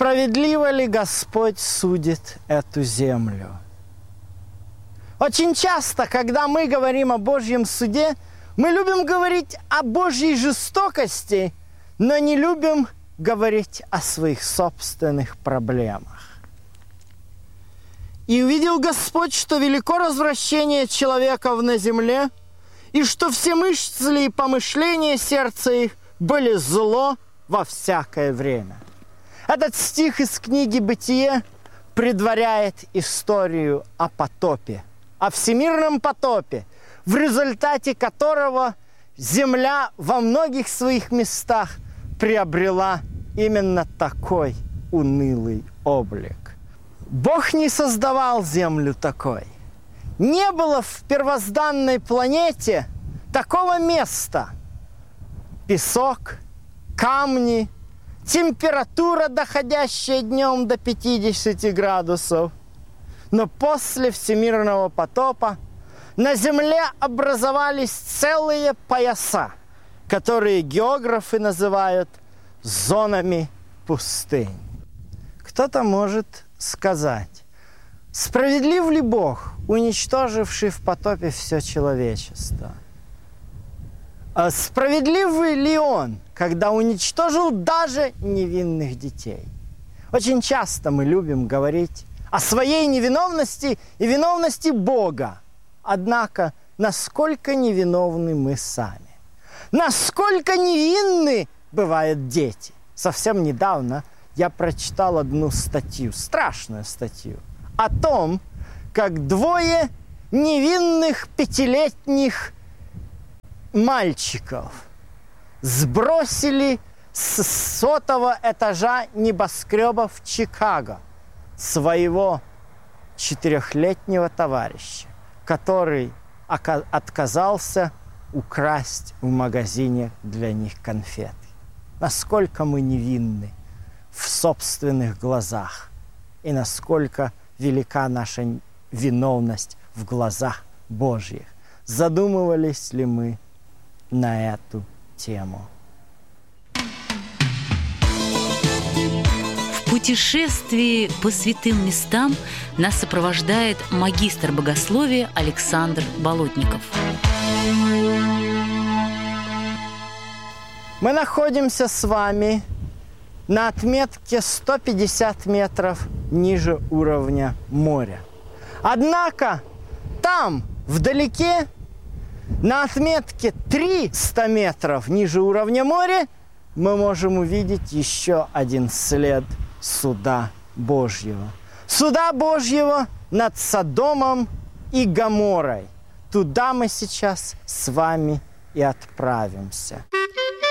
Справедливо ли Господь судит эту землю? Очень часто, когда мы говорим о Божьем суде, мы любим говорить о Божьей жестокости, но не любим говорить о своих собственных проблемах. «И увидел Господь, что велико развращение человеков на земле, и что все мысли и помышления сердца их были зло во всякое время». Этот стих из книги «Бытие» предваряет историю о потопе, о всемирном потопе, в результате которого земля во многих своих местах приобрела именно такой унылый облик. Бог не создавал землю такой. Не было в первозданной планете такого места. Песок, камни, температура, доходящая днем до 50 градусов. Но после всемирного потопа на Земле образовались целые пояса, которые географы называют зонами пустынь. Кто-то может сказать, справедлив ли Бог, уничтоживший в потопе все человечество? А справедлив ли Он, когда уничтожил даже невинных детей? Очень часто мы любим говорить о своей невиновности и виновности Бога. Однако, насколько невиновны мы сами? Насколько невинны бывают дети? Совсем недавно я прочитал одну статью, страшную статью, о том, как двое невинных 5-летних мальчиков сбросили с 100-го этажа небоскреба в Чикаго своего 4-летнего товарища, который отказался украсть в магазине для них конфеты. Насколько мы невинны в собственных глазах и насколько велика наша виновность в глазах Божьих. Задумывались ли мы на эту тему? В путешествии по святым местам нас сопровождает магистр богословия Александр Болотников. Мы находимся с вами на отметке 150 метров ниже уровня моря. Однако там, вдалеке, на отметке 300 метров ниже уровня моря, мы можем увидеть еще один след суда Божьего. Суда Божьего над Содомом и Гоморрой. Туда мы сейчас с вами и отправимся.